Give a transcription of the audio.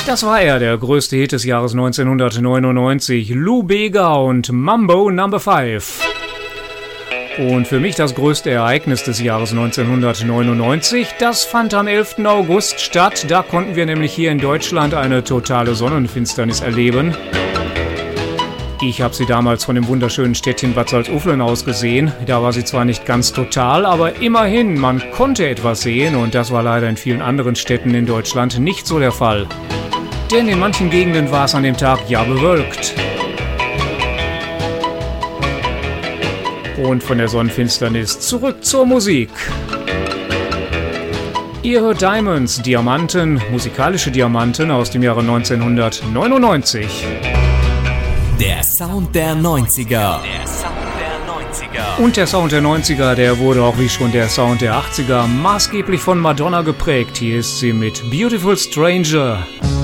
Das war er, der größte Hit des Jahres 1999, Lou Bega und Mambo No. 5. Und für mich das größte Ereignis des Jahres 1999, das fand am 11. August statt. Da konnten wir nämlich hier in Deutschland eine totale Sonnenfinsternis erleben. Ich habe sie damals von dem wunderschönen Städtchen Bad Salzuflen aus gesehen. Da war sie zwar nicht ganz total, aber immerhin, man konnte etwas sehen und das war leider in vielen anderen Städten in Deutschland nicht so der Fall. Denn in manchen Gegenden war es an dem Tag ja bewölkt. Und von der Sonnenfinsternis zurück zur Musik. Ihr hört Diamonds, Diamanten, musikalische Diamanten aus dem Jahre 1999. Der Sound der 90er. Und der Sound der 90er, der wurde auch wie schon der Sound der 80er maßgeblich von Madonna geprägt. Hier ist sie mit Beautiful Stranger.